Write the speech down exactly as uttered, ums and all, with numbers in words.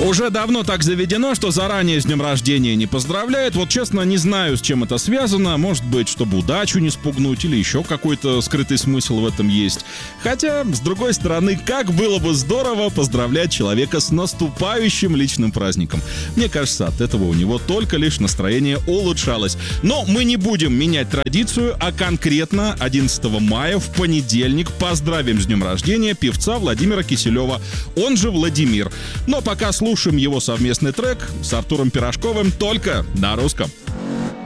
Уже давно так заведено, что заранее с днем рождения не поздравляют. Вот честно, не знаю, с чем это связано. Может быть, чтобы удачу не спугнуть, или еще какой-то скрытый смысл в этом есть. Хотя, с другой стороны, как было бы здорово поздравлять человека с наступающим личным праздником. Мне кажется, от этого у него только лишь настроение улучшалось. Но мы не будем менять традицию, а конкретно одиннадцатого мая в понедельник поздравим с днем рождения певца Владимира Киселева, он же Владимир. Но пока слушаем его совместный трек с Артуром Пирожковым только на русском.